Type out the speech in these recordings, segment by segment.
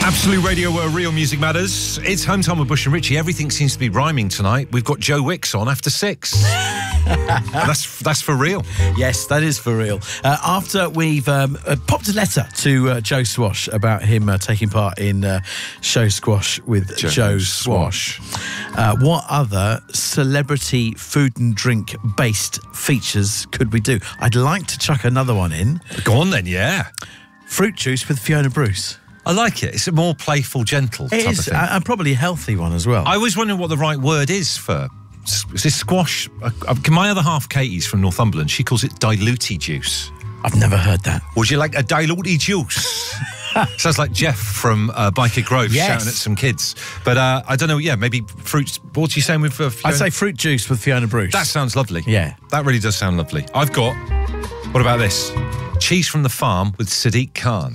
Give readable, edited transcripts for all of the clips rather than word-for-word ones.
Absolute Radio, where real music matters. It's home time with Bush and Richie. Everything seems to be rhyming tonight. We've got Joe Wicks on after 6. That's for real. Yes, that is for real. After we've popped a letter to Joe Swash about him taking part in Show Squash with Joe Swash. What other celebrity food and drink based features could we do? I'd like to chuck another one in. Go on then, yeah. Fruit juice with Fiona Bruce. I like it. It's a more playful, gentle type of thing. And probably a healthy one as well. I always wonder what the right word is for... Is this squash? My other half, Katie's from Northumberland, she calls it diluty juice. I've never heard that. Would you like a diluty juice? Sounds like Jeff from Biker Grove shouting at some kids. But I don't know, maybe fruits. What are you saying with Fiona? I'd say fruit juice with Fiona Bruce. That sounds lovely. Yeah. That really does sound lovely. I've got, what about this? Cheese from the farm with Sadiq Khan.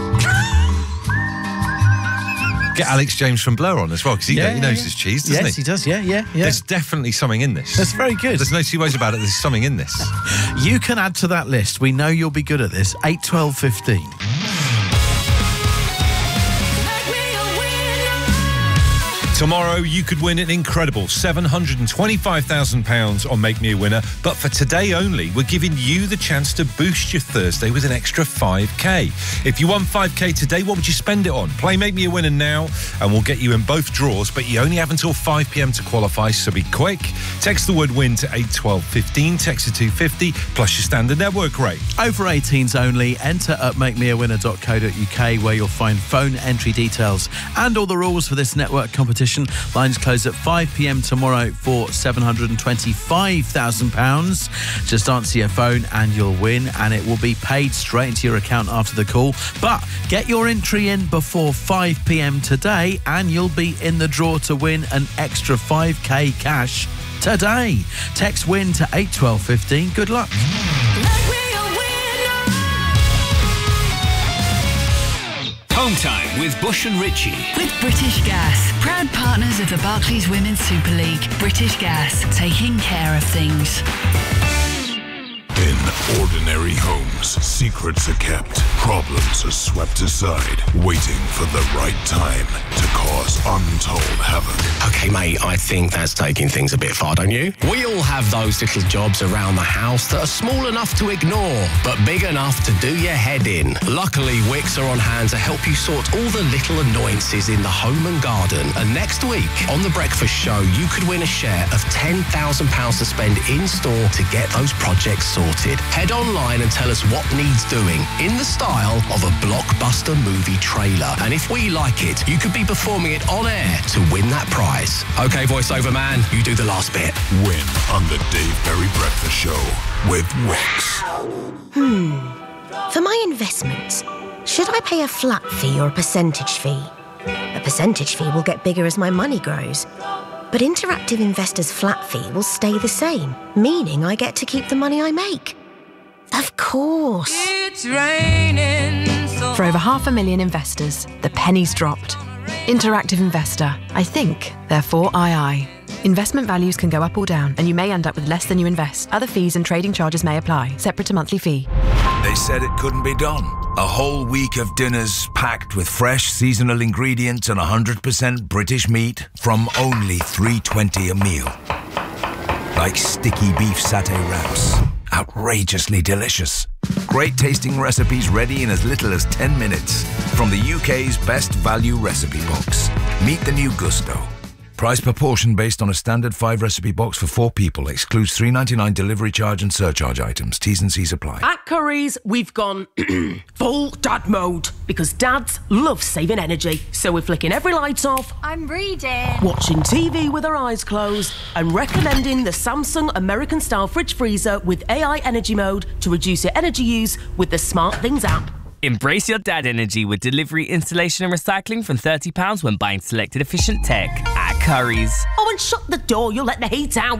Get Alex James from Blur on as well, because he knows his cheese, doesn't he? Yes, he does, yeah. There's definitely something in this. That's very good. There's no two ways about it, there's something in this. You can add to that list. We know you'll be good at this. 8, 12, 15. Tomorrow, you could win an incredible £725,000 on Make Me a Winner. But for today only, we're giving you the chance to boost your Thursday with an extra 5k. If you won 5k today, what would you spend it on? Play Make Me a Winner now, and we'll get you in both draws. But you only have until 5 p.m. to qualify, so be quick. Text the word WIN to 81215. Text to 250 plus your standard network rate. Over 18s only. Enter at makemeawinner.co.uk, where you'll find phone entry details and all the rules for this network competition. Lines close at 5 p.m. tomorrow for £725,000. Just answer your phone and you'll win, and it will be paid straight into your account after the call. But get your entry in before 5 p.m. today, and you'll be in the draw to win an extra 5k cash today. Text WIN to 81215. Good luck. Home time with Bush and Richie. With British Gas, proud partners of the Barclays Women's Super League. British Gas, taking care of things. In ordinary homes, secrets are kept, problems are swept aside, waiting for the right time to cause untold havoc. Okay, mate, I think that's taking things a bit far, don't you? We all have those little jobs around the house that are small enough to ignore, but big enough to do your head in. Luckily, Wix are on hand to help you sort all the little annoyances in the home and garden. And next week, on The Breakfast Show, you could win a share of £10,000 to spend in-store to get those projects sorted. Head online and tell us what needs doing in the style of a blockbuster movie trailer. And if we like it, you could be performing it on air to win that prize. Okay, voiceover man, you do the last bit. Win on the Dave Berry Breakfast Show with Wix. For my investments, should I pay a flat fee or a percentage fee? A percentage fee will get bigger as my money grows. But Interactive Investor's flat fee will stay the same, meaning I get to keep the money I make. Of course. It's raining. For over 500,000 investors, the penny's dropped. Interactive Investor. I think, therefore I. Investment values can go up or down, and you may end up with less than you invest. Other fees and trading charges may apply, separate to monthly fee. They said it couldn't be done. A whole week of dinners packed with fresh seasonal ingredients and 100% British meat from only $3.20 a meal. Like sticky beef satay wraps. Outrageously delicious. Great tasting recipes ready in as little as 10 minutes. From the UK's best value recipe box. Meet the new Gusto. Price per portion based on a standard 5-recipe box for 4 people. Excludes $3.99 delivery charge and surcharge items. T's and C's apply. At Curry's, we've gone full dad mode because dads love saving energy. So we're flicking every light off. I'm reading. Watching TV with our eyes closed and recommending the Samsung American-style fridge freezer with AI energy mode to reduce your energy use with the Smart Things app. Embrace your dad energy with delivery, installation and recycling from £30 when buying selected efficient tech at Curry's. Oh, and shut the door, you'll let the heat out.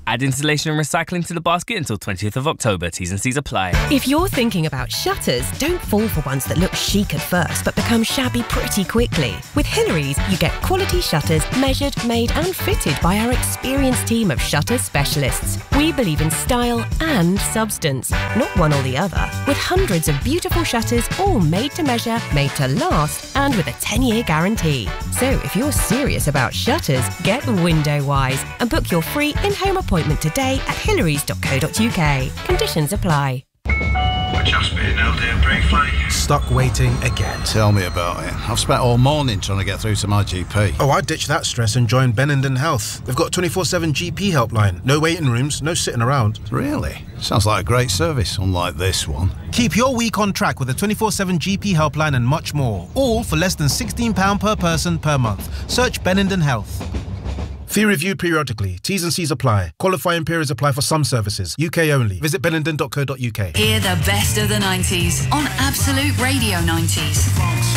Add insulation and recycling to the basket until 20th of October. T's and C's apply. If you're thinking about shutters, don't fall for ones that look chic at first but become shabby pretty quickly. With Hillary's, you get quality shutters measured, made and fitted by our experienced team of shutter specialists. We believe in style and substance, not one or the other. With hundreds of beautiful shutters, all made to measure, made to last, and with a 10-year guarantee. So if you're serious about shutters, get Window Wise and book your free in-home appointment today at hillarys.co.uk. Conditions apply. We're just being held here briefly. Stuck waiting again. Tell me about it. I've spent all morning trying to get through to my GP. Oh, I ditched that stress and joined Benenden Health. They've got a 24/7 GP helpline. No waiting rooms, no sitting around. Really? Sounds like a great service, unlike this one. Keep your week on track with a 24/7 GP helpline and much more. All for less than £16 per person per month. Search Benenden Health. Fee reviewed periodically. T's and C's apply. Qualifying periods apply for some services. UK only. Visit benenden.co.uk. Hear the best of the 90s on Absolute Radio 90s.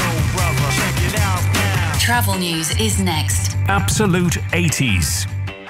Travel news is next. Absolute 80s.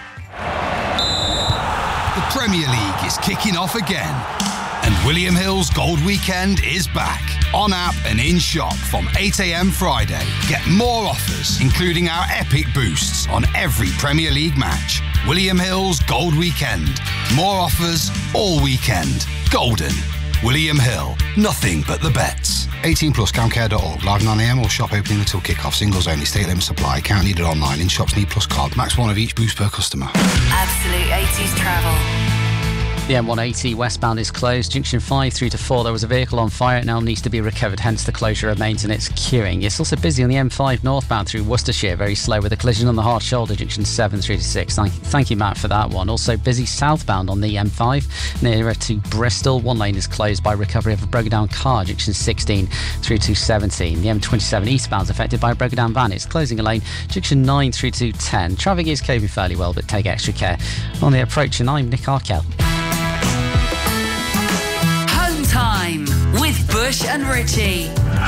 The Premier League is kicking off again, and William Hill's Gold Weekend is back. On app and in shop from 8 a.m. Friday. Get more offers, including our epic boosts on every Premier League match. William Hill's Gold Weekend. More offers all weekend. Golden. William Hill. Nothing but the bets. 18 plus, camcare.org. Live 9 a.m. or shop opening until kick-off. Singles only. State limit supply. Count needed online. In shops need plus card. Max one of each boost per customer. Absolute 80s travel. The M180 westbound is closed. Junction 5 through to 4. There was a vehicle on fire. It now needs to be recovered, hence the closure remains and it's queuing. It's also busy on the M5 northbound through Worcestershire. Very slow with a collision on the hard shoulder, junction 7 through to 6. Thank you, Matt, for that one. Also busy southbound on the M5 nearer to Bristol. One lane is closed by recovery of a broken down car, junction 16 through to 17. The M27 eastbound is affected by a broken down van. It's closing a lane, junction 9 through to 10. Traffic is coping fairly well, but take extra care on the approach. And I'm Nick Arkell. Time with Bush and Richie.